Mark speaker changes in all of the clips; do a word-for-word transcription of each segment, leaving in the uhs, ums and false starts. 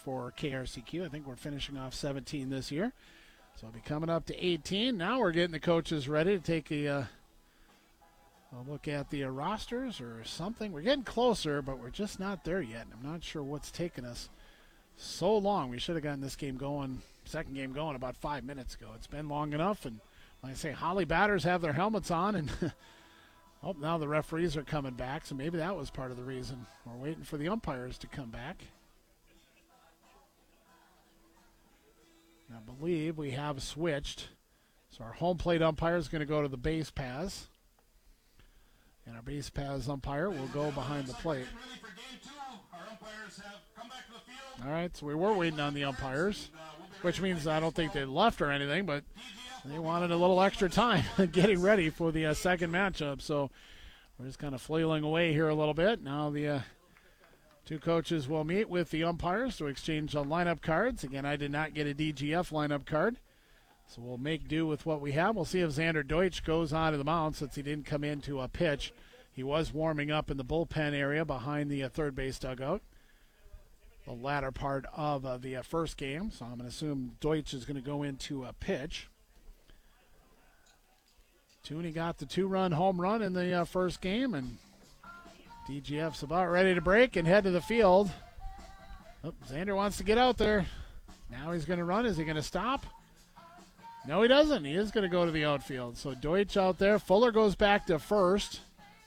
Speaker 1: for K R C Q. I think we're finishing off seventeen this year. So I'll be coming up to eighteen. Now we're getting the coaches ready to take a, uh, a look at the uh, rosters or something. We're getting closer, but we're just not there yet. I'm not sure what's taken us so long. We should have gotten this game going, second game going about five minutes ago. It's been long enough. And like I say, Holly batters have their helmets on, and oh, now the referees are coming back, so maybe that was part of the reason. We're waiting for the umpires to come back. I believe we have switched. So our home plate umpire is going to go to the base paths. And our base paths umpire will go behind the plate. All right, so we were waiting on the umpires, which means I don't think they left or anything, but they wanted a little extra time getting ready for the uh, second matchup. So we're just kind of flailing away here a little bit. Now the uh, two coaches will meet with the umpires to exchange uh, lineup cards. Again, I did not get a D G F lineup card, so we'll make do with what we have. We'll see if Xander Deutsch goes onto the mound since he didn't come into a pitch. He was warming up in the bullpen area behind the uh, third base dugout the latter part of uh, the uh, first game. So I'm going to assume Deutsch is going to go into a pitch. Tooney got the two-run home run in the uh, first game, and D G F's about ready to break and head to the field. Oh, Xander wants to get out there. Now he's going to run. Is he going to stop? No, he doesn't. He is going to go to the outfield. So Deutsch out there. Fuller goes back to first.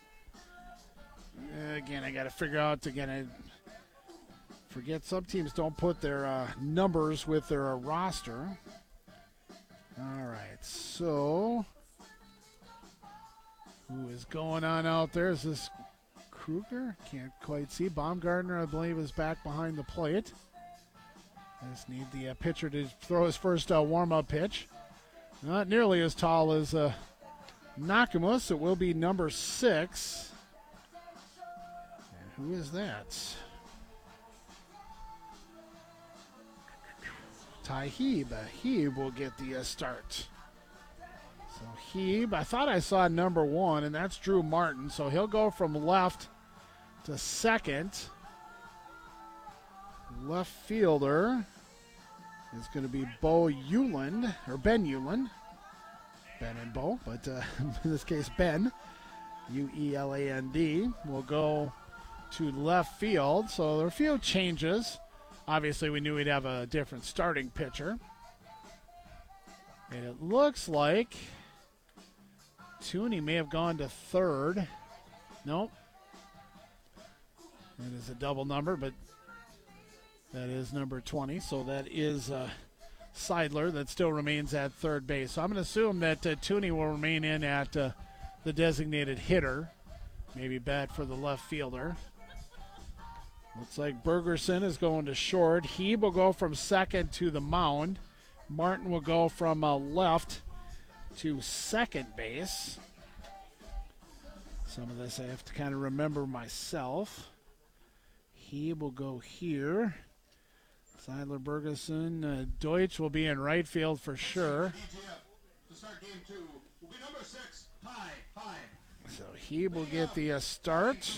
Speaker 1: Again, I got to figure out, again, I forget some teams don't put their uh, numbers with their uh, roster. All right, so who is going on out there? Is this Kruger? Can't quite see. Baumgartner, I believe, is back behind the plate. I just need the uh, pitcher to throw his first uh, warm-up pitch. Not nearly as tall as uh, Nakamus. It will be number six. And who is that? Ty Heeb. Uh, Heeb will get the uh, start. So Heeb, I thought I saw number one, and that's Drew Martin. So he'll go from left to second. Left fielder is going to be Bo Euland, or Ben Euland. Ben and Bo, but uh, in this case, Ben, U E L A N D, will go to left field. So there are a few changes. Obviously, we knew we'd have a different starting pitcher. And it looks like Tooney may have gone to third. Nope. It is a double number, but that is number twenty. So that is uh, Seidler that still remains at third base. So I'm going to assume that uh, Tooney will remain in at uh, the designated hitter. Maybe bat for the left fielder. Looks like Bergerson is going to short. He will go from second to the mound. Martin will go from uh, left to second base. Some of this I have to kind of remember myself. He will go here. Seidler, Bergerson, uh, Deutsch will be in right field for sure. So he will get the uh, start.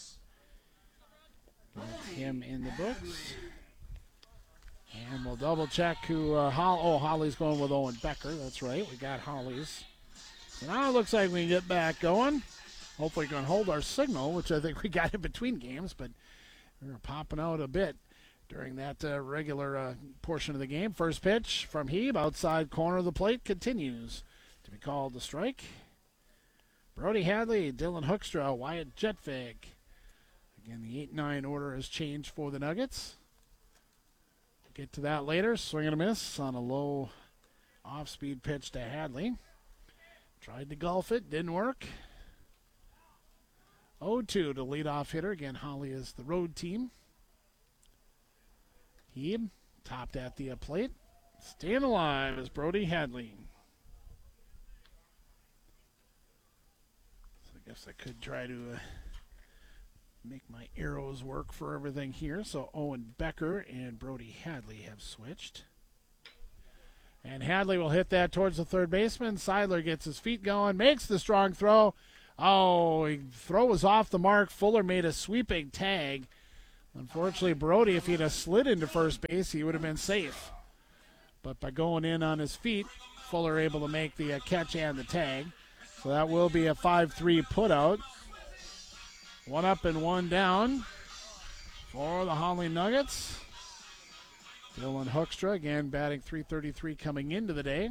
Speaker 1: Get him in the books. And we'll double check who, uh, Holly, oh, Holly's going with Owen Becker. That's right, we got Holly's. So now it looks like we can get back going. Hopefully we can hold our signal, which I think we got in between games, but we were popping out a bit during that uh, regular uh, portion of the game. First pitch from Heeb, outside corner of the plate, continues to be called a strike. Brody Hadley, Dylan Hoekstra, Wyatt Jetvig. Again, the eight nine order has changed for the Nuggets. Get to that later. Swing and a miss on a low off-speed pitch to Hadley. Tried to golf it, didn't work. oh two to leadoff hitter. Again, Holly is the road team. Heeb topped at the plate. Staying alive is Brody Hadley. So I guess I could try to uh, make my arrows work for everything here. So Owen Becker and Brody Hadley have switched. And Hadley will hit that towards the third baseman. Seidler gets his feet going, makes the strong throw. Oh, the throw was off the mark. Fuller made a sweeping tag. Unfortunately, Brody, if he'd have slid into first base, he would have been safe. But by going in on his feet, Fuller able to make the uh, catch and the tag. So that will be a five three putout. One up and one down for the Holly Nuggets. Dylan Hoekstra, again, batting three thirty-three coming into the day.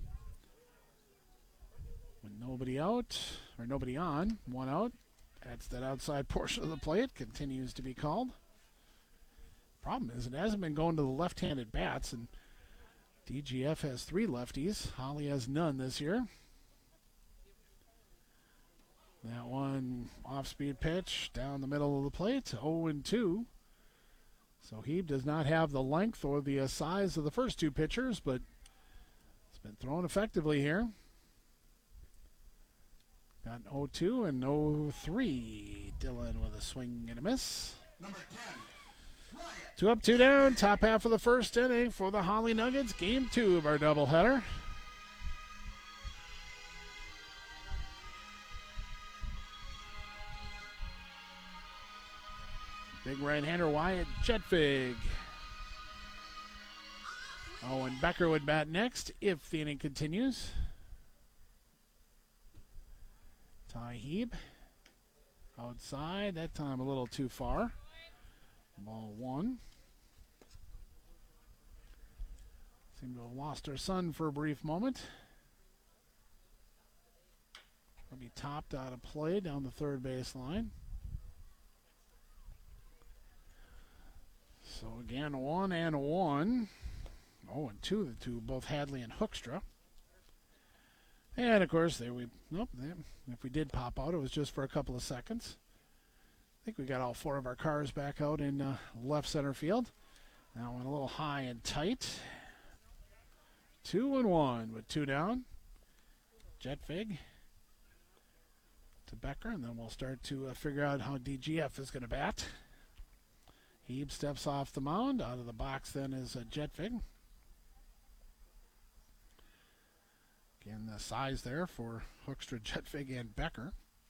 Speaker 1: With nobody out, or nobody on, one out. That's that outside portion of the plate. Continues to be called. Problem is, it hasn't been going to the left-handed bats, and D G F has three lefties. Holly has none this year. That one off-speed pitch down the middle of the plate, oh and two. So he does not have the length or the uh, size of the first two pitchers, but it's been thrown effectively here. Got oh two and oh three. Dylan with a swing and a miss. Number ten. Two up, two down. Top half of the first inning for the Holly Nuggets. Game two of our doubleheader. Big right-hander Wyatt Jetvig. Owen Becker would bat next if the inning continues. Ty Heeb outside. That time a little too far. Ball one. Seem to have lost our son for a brief moment. Will be topped out of play down the third base line. So again, one and one. Oh, and two, the two, both Hadley and Hoekstra. And of course, there we, nope, they, if we did pop out, it was just for a couple of seconds. I think we got all four of our cars back out in uh, left center field. That one a little high and tight. Two and one with two down. Jetvig to Becker, and then we'll start to uh, figure out how D G F is going to bat. Heeb steps off the mound. Out of the box then is uh, Jetvig. Again, the size there for Hoekstra, Jetvig, and Becker.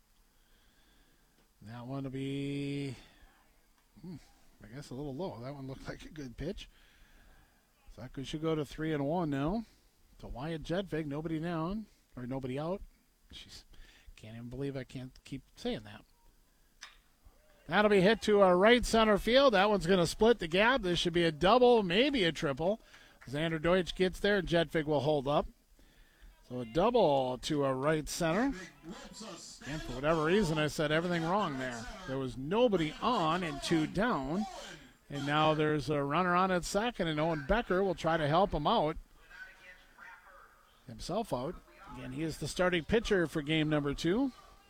Speaker 1: That one will be, hmm, I guess, a little low. That one looked like a good pitch. So we should go to three and one now. To Wyatt Jetvig, nobody down, or nobody out. Jeez, can't even believe I can't keep saying that. That'll be hit to our right center field. That one's going to split the gap. This should be a double, maybe a triple. Xander Deutsch gets there, and Jetvig will hold up. So a double to a right center. And for whatever reason, I said everything wrong there. There was nobody on and two down. And now there's a runner on at second, and Owen Becker will try to help him out. Himself out. Again, he is the starting pitcher for game number two.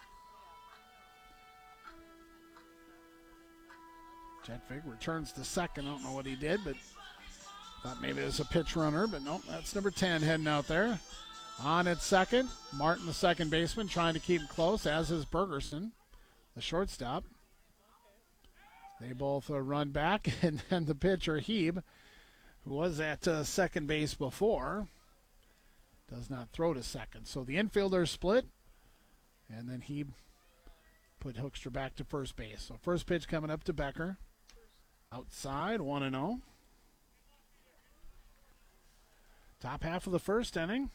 Speaker 1: Jetvig returns to second. I don't know what he did, but thought maybe it was a pitch runner. But nope, that's number ten heading out there. On at second, Martin, the second baseman, trying to keep him close, as is Bergerson, the shortstop. They both uh, run back, and then the pitcher, Heeb, who was at uh, second base before, does not throw to second. So the infielders split, and then Heeb put Hoekstra back to first base. So first pitch coming up to Becker. Outside, one and oh. Top half of the first inning.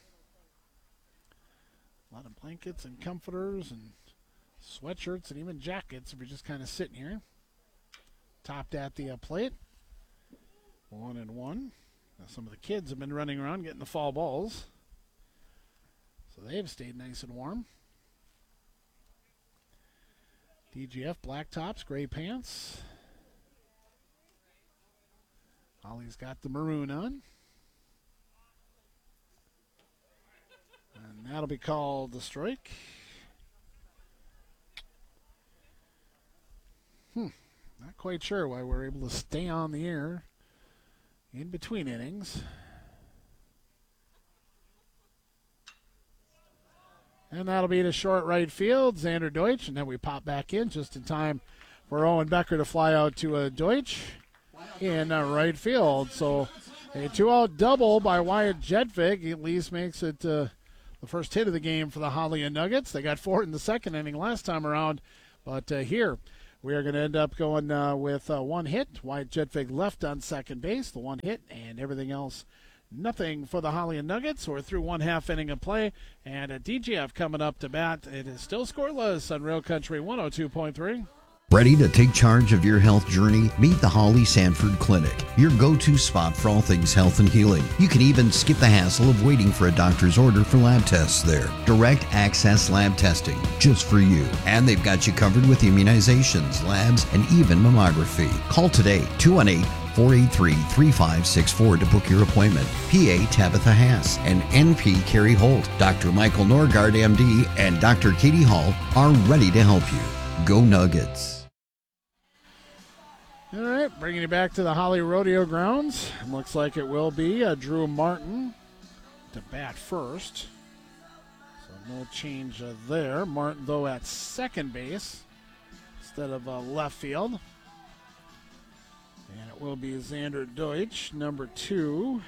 Speaker 1: A lot of blankets and comforters and sweatshirts and even jackets if you're just kind of sitting here. Topped at the uh, plate. One and one. Now some of the kids have been running around getting the fall balls. So they've stayed nice and warm. D G F black tops, gray pants. Holly's got the maroon on. And that'll be called the strike. Hmm. Not quite sure why we're able to stay on the air in between innings. And that'll be to short right field, Xander Deutsch. And then we pop back in just in time for Owen Becker to fly out to a Deutsch in uh, right field. So a two-out double by Wyatt Jetvig at least makes it uh, the first hit of the game for the Holly Nuggets. They got four in the second inning last time around. But uh, here We are going to end up going uh, with uh, one hit. Wyatt Jedvig left on second base, the one hit, and everything else nothing for the Holly Nuggets. We're through one half inning of play, and a D G F coming up to bat. It is still scoreless on Real Country one oh two point three.
Speaker 2: Ready to take charge of your health journey? Meet the Holly Sanford Clinic, your go-to spot for all things health and healing. You can even skip the hassle of waiting for a doctor's order for lab tests there. Direct access lab testing, just for you. And they've got you covered with immunizations, labs, and even mammography. Call today, two one eight, four eight three, three five six four to book your appointment. P A Tabitha Haas and N P Carrie Holt, Doctor Michael Norgard, M D, and Doctor Katie Hall are ready to help you. Go Nuggets.
Speaker 1: All right, bringing you back to the Holly Rodeo grounds. Looks like it will be uh, Drew Martin to bat first. So no change uh, there. Martin, though, at second base instead of uh, left field. And it will be Xander Deutsch, number two.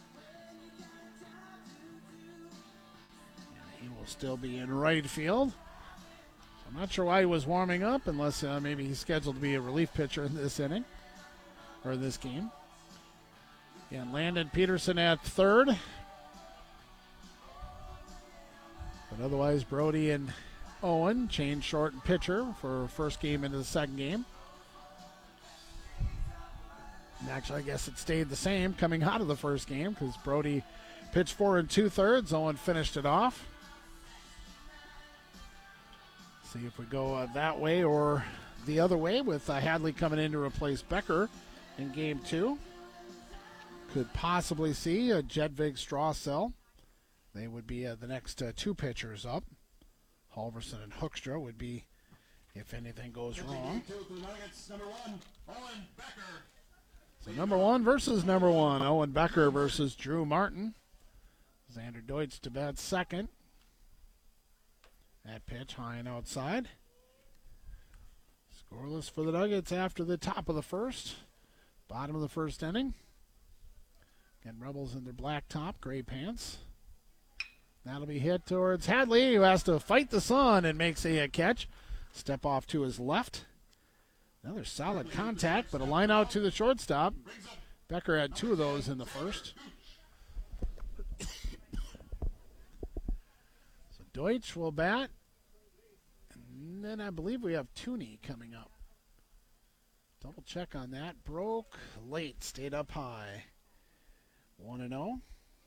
Speaker 1: And he will still be in right field. I'm not sure why he was warming up, unless uh, maybe he's scheduled to be a relief pitcher in this inning, or this game. And Landon Peterson at third. But otherwise, Brody and Owen change short and pitcher for first game into the second game. And actually, I guess it stayed the same coming out of the first game, because Brody pitched four and two-thirds. Owen finished it off. See if we go uh, that way or the other way, with uh, Hadley coming in to replace Becker in game two. Could possibly see a Jedvig Strawcell. They would be uh, the next uh, two pitchers up. Halverson and Hoekstra would be, if anything goes wrong. So number one versus number one. Owen Becker versus Drew Martin. Xander Deutsch to bat second. That pitch high and outside. Scoreless for the Nuggets after the top of the first. Bottom of the first inning. Again, Rebels in their black top, gray pants. That'll be hit towards Hadley, who has to fight the sun and makes a, a catch. Step off to his left. Another solid contact, but a line out to the shortstop. Becker had two of those in the first. Deutsch will bat. And then I believe we have Tooney coming up. Double check on that. Broke late. Stayed up high. one and oh.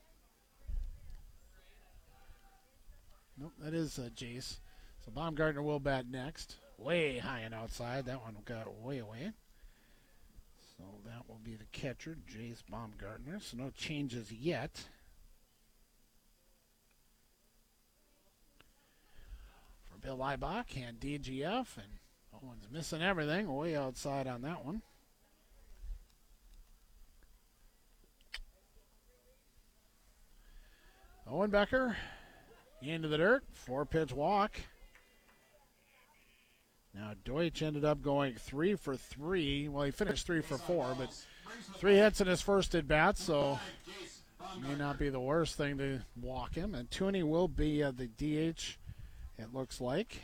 Speaker 1: Nope, that is uh, Jace. So Baumgartner will bat next. Way high and outside. That one got way away. So that will be the catcher, Jace Baumgartner. So no changes yet. Bill Leibach and D G F, and Owen's missing everything, way outside on that one. Owen Becker into the dirt, four-pitch walk. Now Deutsch ended up going three for three. Well, he finished three for four, but three hits in his first at-bat, so may not be the worst thing to walk him. And Tooney will be uh, the D H. It looks like.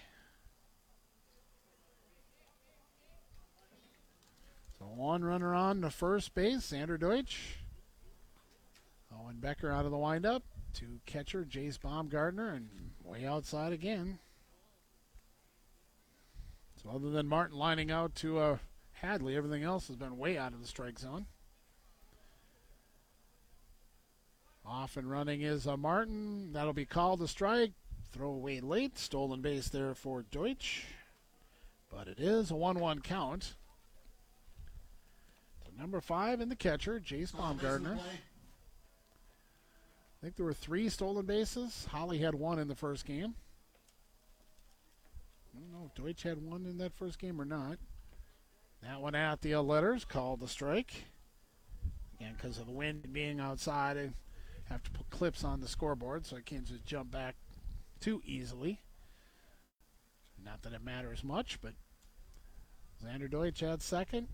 Speaker 1: So one runner on to first base, Xander Deutsch. Owen Becker out of the windup. To catcher, Jace Baumgartner, and way outside again. So other than Martin lining out to uh, Hadley, everything else has been way out of the strike zone. Off and running is uh, Martin. That'll be called a strike. Throw away late. Stolen base there for Deutsch. But it is a one one count. So number five in the catcher, Jace Baumgartner. I think there were three stolen bases. Holly had one in the first game. I don't know if Deutsch had one in that first game or not. That one at the letters, called the strike. Again, because of the wind being outside, I have to put clips on the scoreboard, so I can't just jump back too easily. Not that it matters much, but Xander Deutsch at second.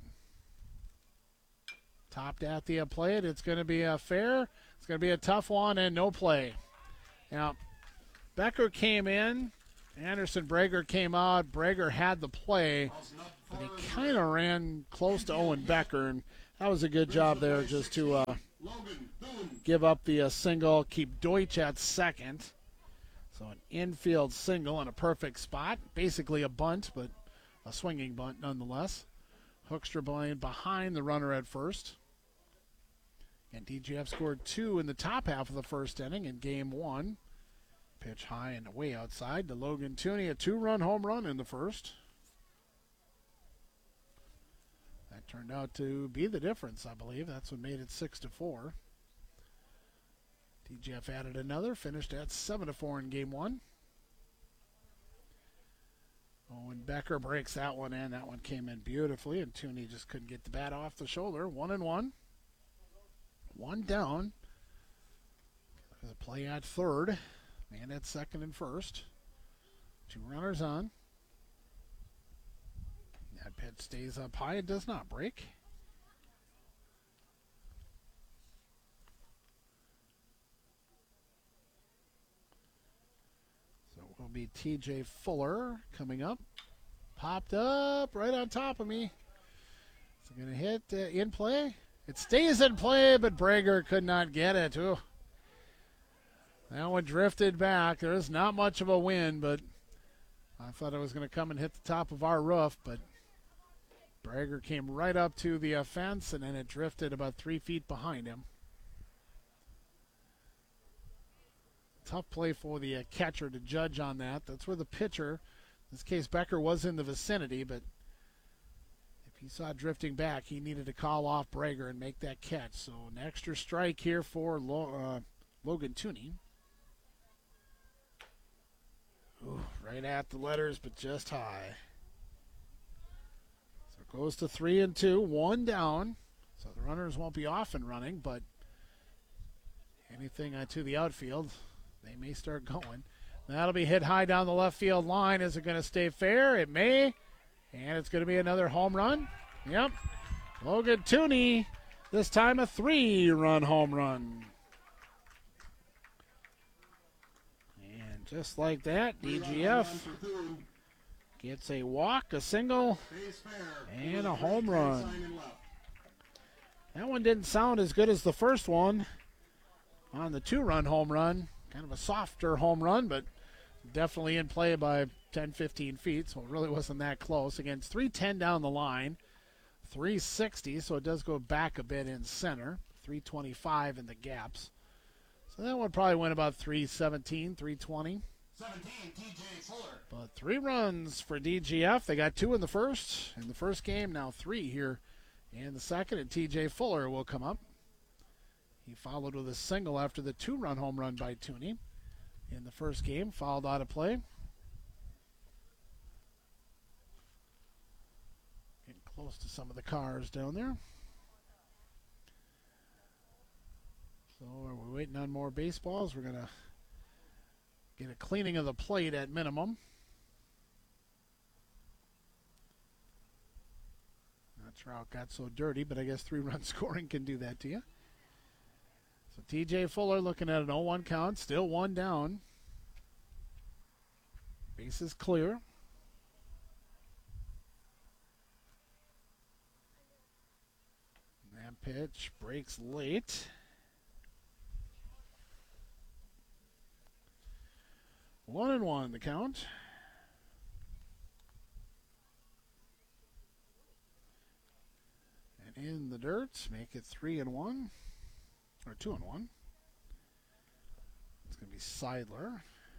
Speaker 1: Topped at the plate. It's going to be a fair. It's going to be a tough one and no play. Now, Becker came in. Anderson Brager came out. Brager had the play. but he kind of ran close to Owen Becker, and that was a good job there just to uh, give up the uh, single, keep Deutsch at second. So an infield single in a perfect spot, basically a bunt, but a swinging bunt nonetheless. Hoekstra playing behind the runner at first. And D G F scored two in the top half of the first inning in game one. Pitch high and way outside to Logan Tooney, a two-run home run in the first. That turned out to be the difference, I believe. That's what made it six to four. D G F added another, finished at seven to four in game one. Owen Becker breaks that one in. That one came in beautifully, and Tooney just couldn't get the bat off the shoulder. One and one. One down. There's a play at third. Man at second and first. Two runners on. That pitch stays up high. It does not break. So it will be T J Fuller coming up. Popped up right on top of me. Is it going to hit uh, in play? It stays in play, but Brager could not get it. Ooh. That one drifted back. There is not much of a wind, but I thought it was going to come and hit the top of our roof, but Brager came right up to the uh, fence, and then it drifted about three feet behind him. Tough play for the uh, catcher to judge on that. That's where the pitcher, in this case Becker, was in the vicinity, but if he saw drifting back, he needed to call off Brager and make that catch. So an extra strike here for Lo- uh, Logan Tooney. Ooh, right at the letters, but just high. So it goes to three and two, one down. So the runners won't be off and running, but anything uh, to the outfield, they may start going. That'll be hit high down the left field line. Is it going to stay fair? It may. And it's going to be another home run. Yep. Logan Tooney, this time a three-run home run. And just like that, D G F gets a walk, a single, and a home run. That one didn't sound as good as the first one on the two-run home run. Kind of a softer home run, but definitely in play by ten, fifteen feet, so it really wasn't that close. Again, it's three ten down the line, three sixty, so it does go back a bit in center, three twenty-five in the gaps. So that one probably went about three seventeen, three twenty.
Speaker 3: seventeen, T J Fuller.
Speaker 1: But three runs for D G F. They got two in the first, in the first game, now three here in the second, and T J Fuller will come up. He followed with a single after the two-run home run by Tooney in the first game, fouled out of play. Getting close to some of the cars down there. So are we waiting on more baseballs? We're going to get a cleaning of the plate at minimum. Not sure how it got so dirty, but I guess three-run scoring can do that to you. So T J Fuller looking at an oh one count, still one down. Bases clear. That pitch breaks late. One and one the count. And in the dirt, make it three and one. Or two and one. It's going to be Seidler.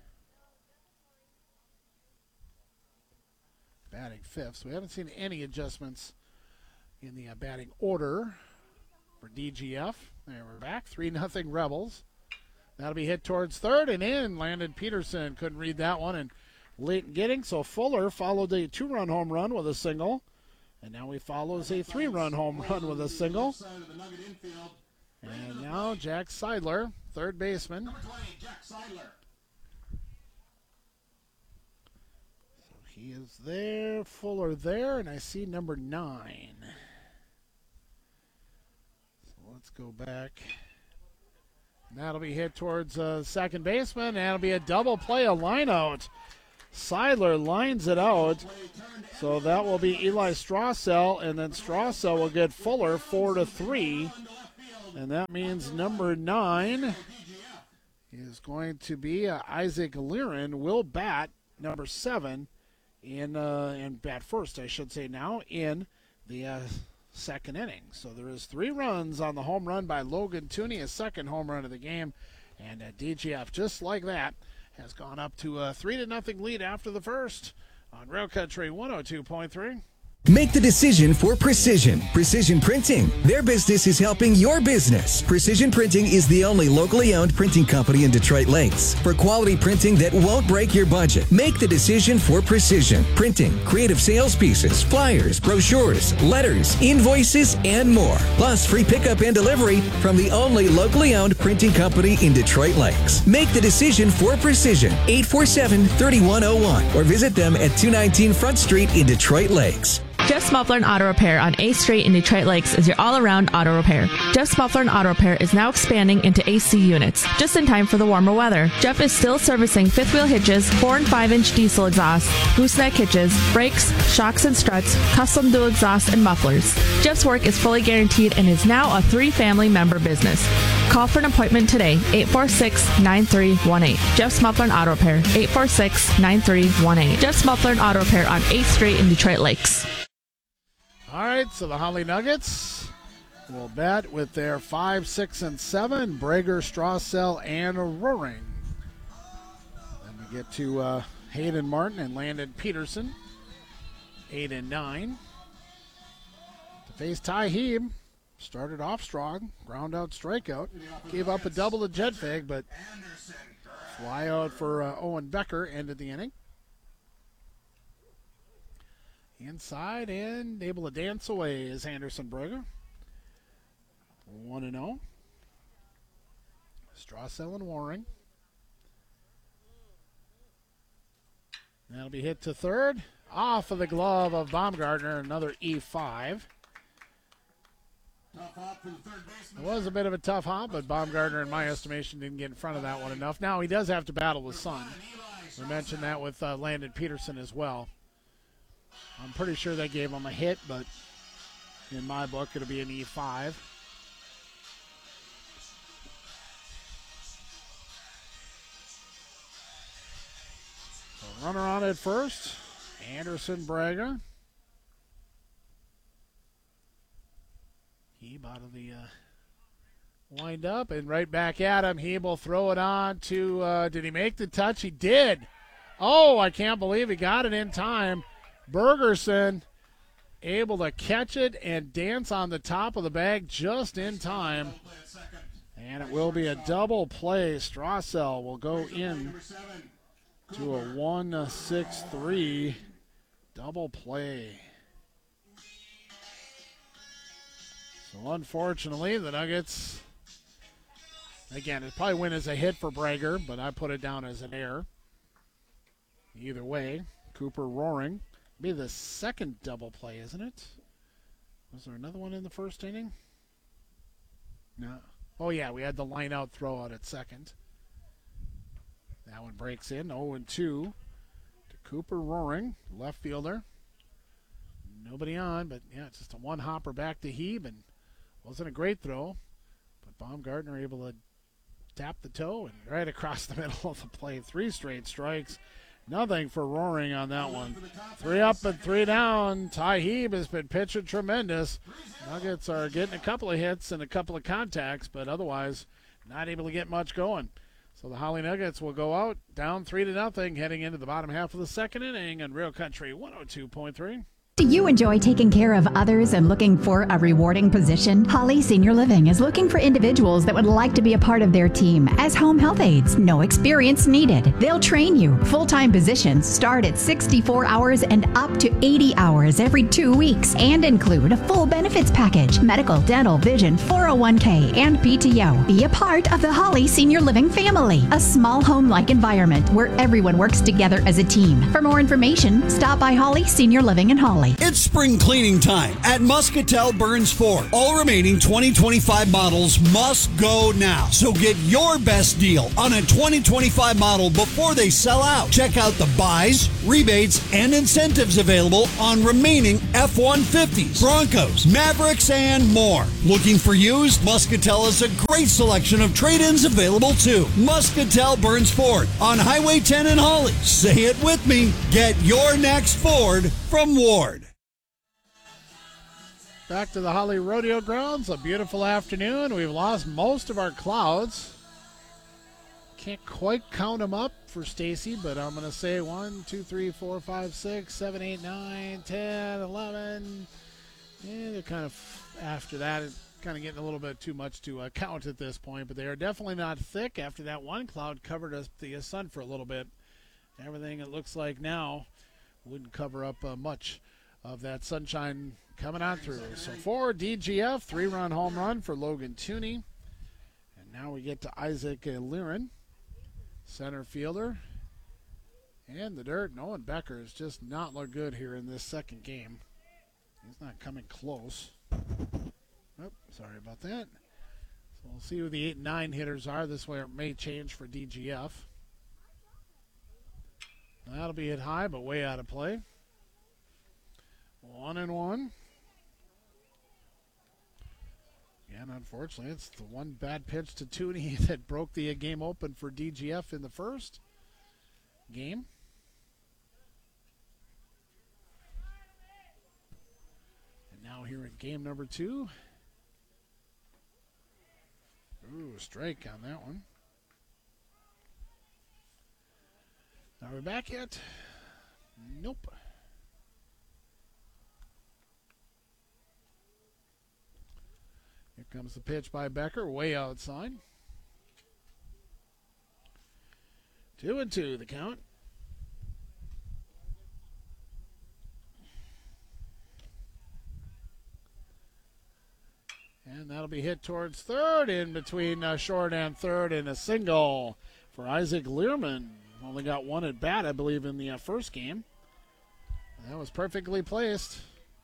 Speaker 1: Batting fifth. So we haven't seen any adjustments in the uh, batting order for D G F. There, we're back. three nothing Rebels. That'll be hit towards third and in. Landon Peterson couldn't read that one. And late getting. So Fuller followed a two-run home run with a single. And now he follows a three-run home run with a single. And now Jack Seidler, third baseman.
Speaker 3: Number twenty, Jack Seidler.
Speaker 1: So he is there, Fuller there, and I see number nine. So let's go back. And that'll be hit towards uh, second baseman. And that'll be a double play, a line out. Seidler lines it out. So that will be Eli Strassel, and then Strassel will get Fuller four to three. And that means number nine is going to be uh, Isaac Liren. Will bat number seven in uh, and bat first, I should say now, in the uh, second inning. So there is three runs on the home run by Logan Tooney, his second home run of the game. And uh, D G F, just like that, has gone up to a three to nothing lead after the first on Real Country one oh two point three.
Speaker 4: Make the decision for Precision. Precision Printing. Their business is helping your business. Precision Printing is the only locally owned printing company in Detroit Lakes. For quality printing that won't break your budget, make the decision for Precision Printing. Creative sales pieces, flyers, brochures, letters, invoices, and more. Plus free pickup and delivery from the only locally owned printing company in Detroit Lakes. Make the decision for Precision. eight four seven, three one zero one or visit them at two nineteen Front Street in Detroit Lakes.
Speaker 5: Jeff's Muffler and Auto Repair on eighth Street in Detroit Lakes is your all-around auto repair. Jeff's Muffler and Auto Repair is now expanding into A C units, just in time for the warmer weather. Jeff is still servicing fifth wheel hitches, four and five inch diesel exhausts, gooseneck hitches, brakes, shocks and struts, custom dual exhaust, and mufflers. Jeff's work is fully guaranteed and is now a three-family member business. Call for an appointment today, eight four six, nine three one eight. Jeff's Muffler and Auto Repair, eight four six, nine three one eight. Jeff's Muffler and Auto Repair on eighth Street in Detroit Lakes.
Speaker 1: All right, so the Holly Nuggets will bat with their five, six, and seven, Brager, Strassel, and Roaring. Then we get to uh, Hayden Martin and Landon Peterson, eight and nine. To face Ty Heeb, started off strong, ground out strikeout, gave up a double to Jedfig, but fly out for uh, Owen Becker, ended the inning. Inside and able to dance away is Anderson Brager. one and oh. Strassel and Waring. That'll be hit to third. Off of the glove of Baumgartner, another E five. It was a bit of a tough hop, but Baumgartner, in my estimation, didn't get in front of that one enough. Now he does have to battle the sun. We mentioned that with uh, Landon Peterson as well. I'm pretty sure they gave him a hit, but in my book, it'll be an E five. So runner on at first, Anderson Brager. Heeb out of the uh, wind up and right back at him. Heeb will throw it on to, uh, did he make the touch? He did. Oh, I can't believe he got it in time. Bergerson able to catch it and dance on the top of the bag just in time. And it will be a double play. Strassel will go in to a one six three double play. So unfortunately, the Nuggets, again, it probably went as a hit for Brager, but I put it down as an error. Either way, Cooper Roaring. Be the second double play, isn't it? Was there another one in the first inning? No. Oh, yeah, we had the line-out throw-out at second. That one breaks in, oh and two to Cooper Roaring, left fielder. Nobody on, but, yeah, it's just a one-hopper back to Heeb, and wasn't a great throw, but Baumgartner able to tap the toe and right across the middle of the plate. Three straight strikes. Nothing for Roaring on that one. Three up and three down. Ty Heeb has been pitching tremendous. Nuggets are getting a couple of hits and a couple of contacts, but otherwise not able to get much going. So the Holly Nuggets will go out down three to nothing, heading into the bottom half of the second inning on Real Country one oh two point three.
Speaker 6: Do you enjoy taking care of others and looking for a rewarding position? Holly Senior Living is looking for individuals that would like to be a part of their team as home health aides. No experience needed. They'll train you. Full-time positions start at sixty-four hours and up to eighty hours every two weeks and include a full benefits package, medical, dental, vision, four oh one k, and P T O. Be a part of the Holly Senior Living family, a small home-like environment where everyone works together as a team. For more information, stop by Holly Senior Living in Holly. Holly.
Speaker 7: It's spring cleaning time at Muscatel Burns Ford. All remaining twenty twenty-five models must go now. So get your best deal on a twenty twenty-five model before they sell out. Check out the buys, rebates, and incentives available on remaining F one fifties, Broncos, Mavericks, and more. Looking for used? Muscatel has a great selection of trade-ins available too. Muscatel Burns Ford on Highway ten in Holly. Say it with me. Get your next Ford from Ward.
Speaker 1: Back to the Holly Rodeo Grounds. A beautiful afternoon. We've lost most of our clouds. Can't quite count them up for Stacy, but I'm going to say one, two, three, four, five, six, seven, eight, nine, ten, eleven. Yeah, they're kind of, after that, it's kind of getting a little bit too much to uh, count at this point, but they are definitely not thick after that one cloud covered us, the sun for a little bit. Everything it looks like now wouldn't cover up uh, much of that sunshine coming on through. So for D G F, three-run home run for Logan Tooney. And now we get to Isaac uh, Liren, center fielder. And the dirt, Owen Becker has just not looked good here in this second game. He's not coming close. Oh, sorry about that. So we'll see who the eight and nine hitters are. This way it may change for D G F. That'll be hit high, but way out of play. One and one. And unfortunately, it's the one bad pitch to Tooney that broke the game open for D G F in the first game. And now here in game number two. Ooh, a strike on that one. Are we back yet? Nope. Here comes the pitch by Becker, way outside. Two and two, the count. And that'll be hit towards third, in between uh, short and third, and a single for Isaac Learman. Only got one at bat, I believe, in the uh, first game. That was perfectly placed.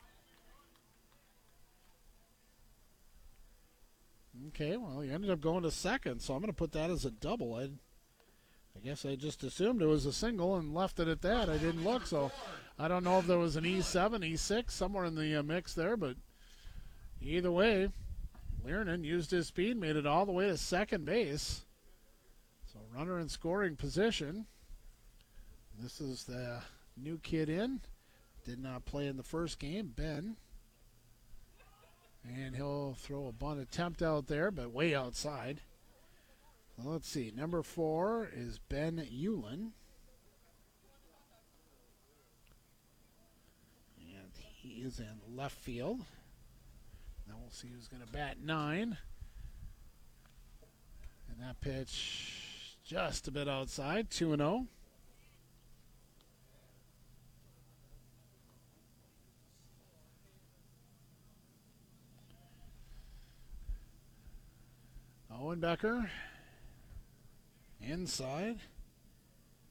Speaker 1: Okay, well, he ended up going to second, so I'm going to put that as a double. I, I guess I just assumed it was a single and left it at that. I didn't look, so I don't know if there was an E seven, E six, somewhere in the uh, mix there, but either way, Learman used his speed, made it all the way to second base. So runner in scoring position. This is the new kid in. Did not play in the first game, Ben. And he'll throw a bunt attempt out there, but way outside. Well, let's see. Number four is Ben Euland. And he is in left field. Now we'll see who's going to bat nine. And that pitch just a bit outside, two and oh. Owen Becker inside.